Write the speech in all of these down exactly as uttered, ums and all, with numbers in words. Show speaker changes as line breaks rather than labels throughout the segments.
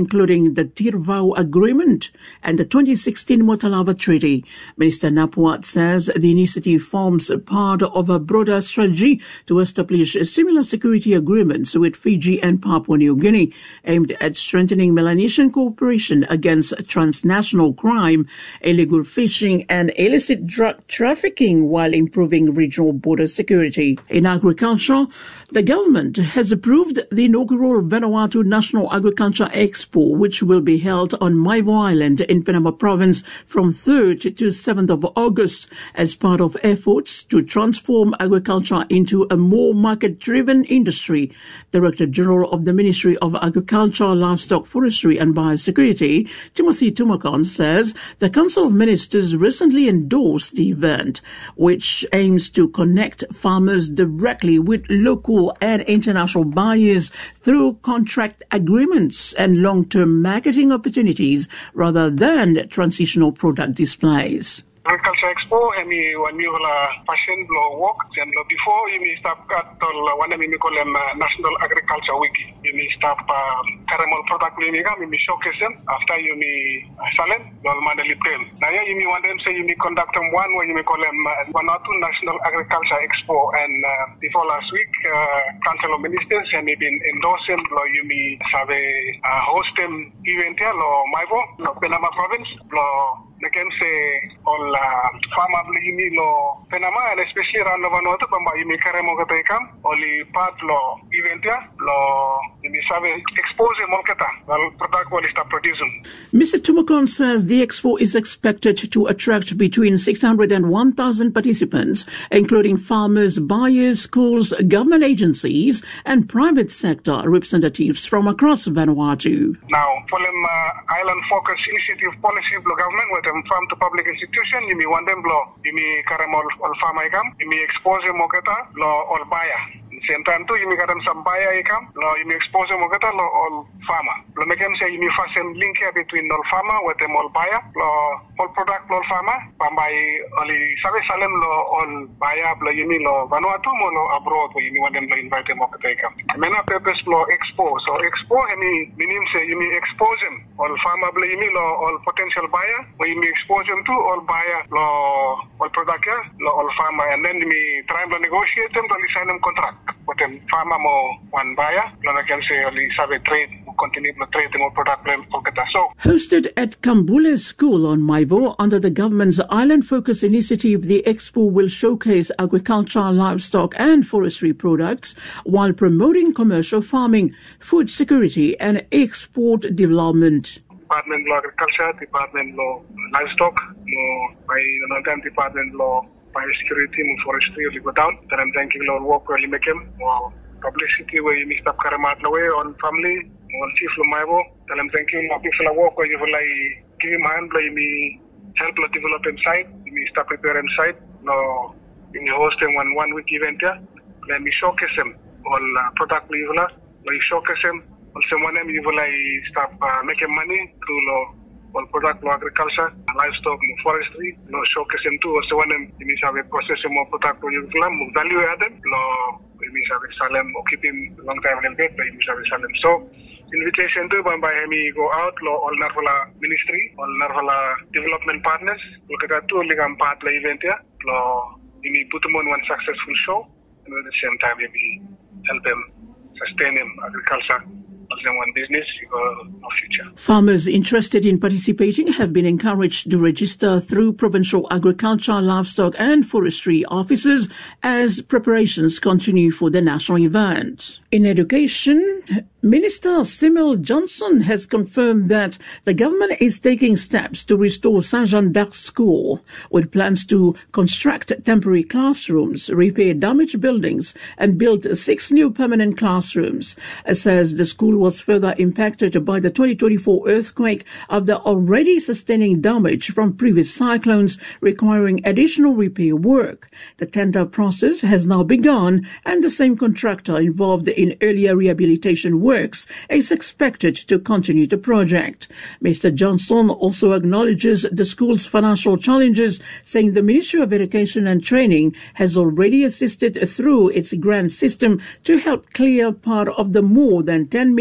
including the Tirvau Agreement and the twenty sixteen Motalava Treaty. Minister Napuat says the initiative forms part of a broader strategy to establish similar security agreements with Fiji and Papua New Guinea, aimed at strengthening Melanesian cooperation against transnational crime, illegal fishing and illicit drug trafficking while improving regional border security. In agriculture, the government has approved the inaugural Vanuatu National Agriculture Expo, which will be held on Maivo Island in Penama Province from third to seventh of August as part of efforts to transform agriculture into a more market-driven industry. Director General of the Ministry of Agriculture, Livestock, Forestry and Biosecurity, Timothy Tumakon, says the Council of Ministers recently endorsed the event, which aims to connect farmers directly with local and international buyers through contract agreements and long-term marketing opportunities rather than transitional product displays.
Agriculture Expo, emi wani wala fashion lo work, and lo before imi start kat tol wana mi kolem National Agriculture Week. Imi start caramel product imi kam imi showcase them after imi salen lo mandali prem. Na ya imi wandem say imi conduct one where imi kolem Vanuatu National Agriculture Expo, and uh, before last week uh, Council of Ministers emi been endorsing lo imi have uh, host them event here lo Maivo lo Penama Province lo. I can say all farmer yimi lo Penama and especially around Vanuatu pamba yimi karemo kata ikam oli part lo event ya lo yimi save expose molketa wal product wal start producing.
Mister Tumakon says the expo is expected to attract between six hundred and one thousand participants, including farmers, buyers, schools, government agencies and private sector representatives from across Vanuatu.
Now, for them uh, island focus initiative policy of the government with farm to public institution, you may want them blow, you may carry all farm income, you may expose them moketa, law all buyer. Same time too, you may get them some buyer income, law you may expose them moketa, law all farmer. Lo make them say you may fasten link here between all farmer with them all buyer, law all product, all farmer, pambai only sabe salem law all buyer, law you may law Vanuatu mo law abroad, where you may want them to invite them moketa income. Mena purpose law expose, so expose any meaning say you may expose them all farmer, law you may law all potential buyer, where you may expose them to all buyer, law all product, law all farmer, and then you may try to negotiate them to sign them contract. But then farmer mo one buyer, then I can say only have a trade, continue to trade more product. So
hosted at Kambule School on Maivo under the government's Island Focus initiative, the expo will showcase agriculture, livestock and forestry products while promoting commercial farming, food security and export development.
Department Law Agriculture, Department Law Livestock, no by another Department Law Biosecurity, no forestry, will go down. Then I'm thanking Lord work where you make him. Wow, publicity where you mixed up Karamat away on family, on Chief Lumaibo. Then I'm thanking Lord people work where you will like give him hand, where you may help to develop him site, you may start prepare him site. No, you may host him one one week event here. Let me showcase him all uh, product level. Let me showcase him. Also, one time you will like start uh, making money through law. All product law agriculture, livestock, forestry, no showcase them too. Also, when you may have a process more product you will value added, law, you may have a salem or keep him long time in bed, but you may have a salem. So, invitation to by me go out, law, all Narvala ministry, all Narvala development partners, look at that two ligam part la event here, law, you may put them on one successful show, and at the same time, maybe help them sustain him agriculture. Business, no future.
Farmers interested in participating have been encouraged to register through provincial agriculture, livestock and forestry offices as preparations continue for the national event. In education, Minister Simil Johnson has confirmed that the government is taking steps to restore Saint Jean d'Arc School with plans to construct temporary classrooms, repair damaged buildings and build six new permanent classrooms. It says the school was further impacted by the twenty twenty-four earthquake after already sustaining damage from previous cyclones requiring additional repair work. The tender process has now begun and the same contractor involved in earlier rehabilitation work Works is expected to continue the project. Mister Johnson also acknowledges the school's financial challenges, saying the Ministry of Education and Training has already assisted through its grant system to help clear part of the more than ten million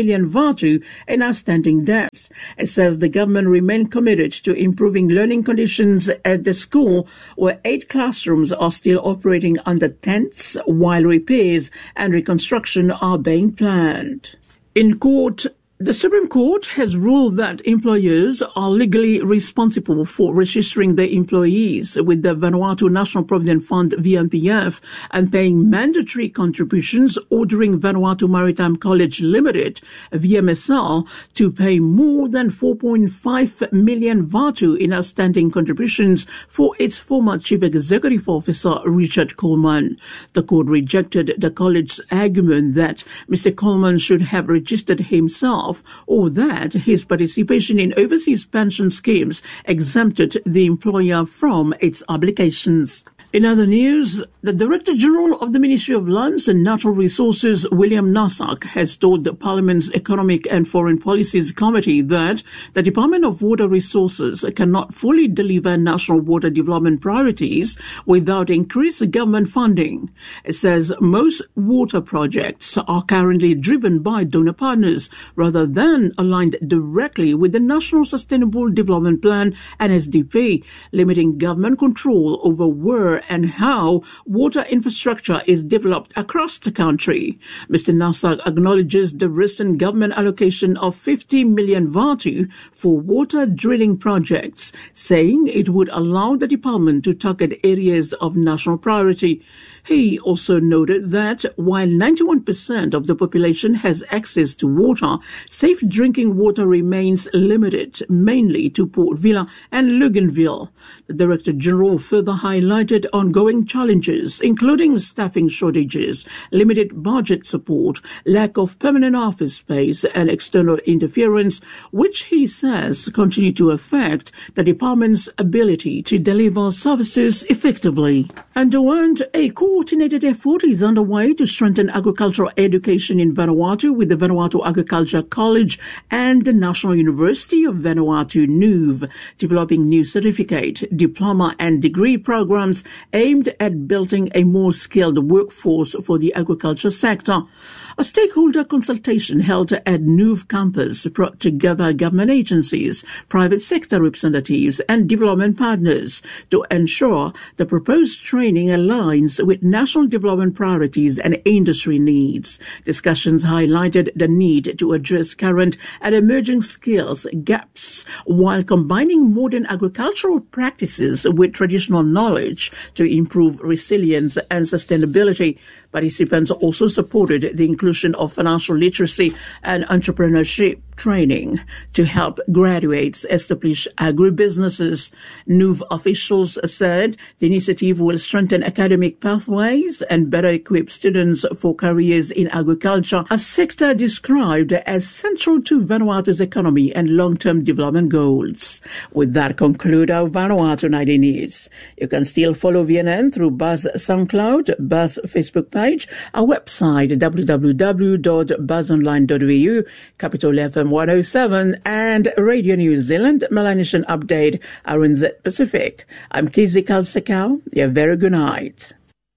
million vatu in outstanding debts. It says the government remain committed to improving learning conditions at the school, where eight classrooms are still operating under tents, while repairs and reconstruction are being planned. In court, the Supreme Court has ruled that employers are legally responsible for registering their employees with the Vanuatu National Provident Fund V N P F and paying mandatory contributions, ordering Vanuatu Maritime College Limited, V M S L, to pay more than four point five million vatu in outstanding contributions for its former Chief Executive Officer, Richard Coleman. The court rejected the college's argument that Mister Coleman should have registered himself, or that his participation in overseas pension schemes exempted the employer from its obligations. In other news, the Director General of the Ministry of Lands and Natural Resources, William Nasak, has told the Parliament's Economic and Foreign Policies Committee that the Department of Water Resources cannot fully deliver national water development priorities without increased government funding. It says most water projects are currently driven by donor partners rather than aligned directly with the National Sustainable Development Plan and S D P, limiting government control over where and how water infrastructure is developed across the country. Mister Nasak acknowledges the recent government allocation of fifty million vatu for water drilling projects, saying it would allow the department to target areas of national priority. He also noted that while ninety-one percent of the population has access to water, safe drinking water remains limited, mainly to Port Vila and Luganville. The Director General further highlighted ongoing challenges, including staffing shortages, limited budget support, lack of permanent office space, and external interference, which he says continue to affect the department's ability to deliver services effectively. And a coordinated effort is underway to strengthen agricultural education in Vanuatu with the Vanuatu Agriculture College and the National University of Vanuatu, N U V, developing new certificate, diploma and degree programs aimed at building a more skilled workforce for the agriculture sector. A stakeholder consultation held at N U V campus brought together government agencies, private sector representatives and development partners to ensure the proposed training aligns with national development priorities and industry needs. Discussions highlighted the need to address current and emerging skills gaps while combining modern agricultural practices with traditional knowledge to improve resilience and sustainability. Participants also supported the inclusion of financial literacy and entrepreneurship training to help graduates establish agribusinesses. N U V officials said the initiative will strengthen academic pathways and better equip students for careers in agriculture, a sector described as central to Vanuatu's economy and long-term development goals. With that, conclude our Vanuatu ninety News. You can still follow V N N through Buzz SoundCloud, Buzz Facebook page, our website w w w dot buzz online dot v u, Capital F M one oh seven, and Radio New Zealand, Melanesian Update, R N Z Pacific. I'm Kizzy Kalsekau. You have a very good night.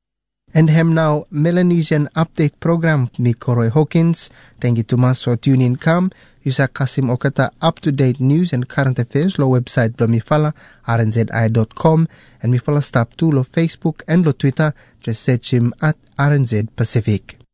And hem now Melanesian Update program ni Koroy Hawkins. Thank you to mas for tuning come. Yusa Kasim Okata up-to-date news and current affairs lo website blo mifala r n z i dot com and mifala stop to lo Facebook and lo Twitter. Just search him at R N Z Pacific.